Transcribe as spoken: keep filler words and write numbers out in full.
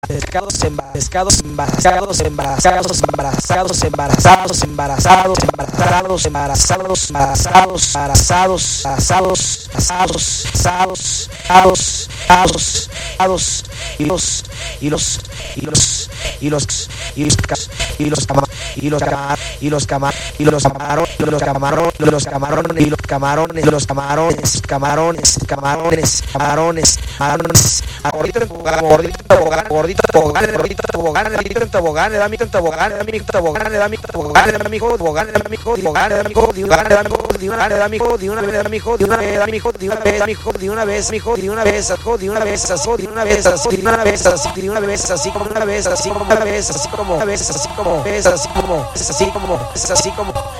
pescados embarazados, embarazados, embarazados, embarazados, embarazados, embarazados, embarazados, embarazados, embarazados, embarazados, asados, asados, asados, asados, asados, asados, y los, y los, y los, y los, y los, y los cama, y los cama, y los cama, y los camarones, y los camarones, y los camarones, y los camarones, y los camarones, camarones, camarones, camarones, camarones, gordito en tobogán, gordito en tobogán, gordito en tobogán, gordito en tobogán, gordito en tobogán, da mi tobogán, da mi tobogán, da mi tobogán, da mi hijo, tobogán, da mi hijo, tobogán, da mi hijo, tobogán, da mi hijo, de una vez, da mi hijo, de una vez, da mi hijo, de una vez, da mi hijo, de una vez, da mi hijo, de una vez, mi hijo, de una vez, hijo, de una vez, así, de una vez, así, de una vez, así, de una vez, así como una vez, así como una vez, así como una vez, así como es así como es así como es así como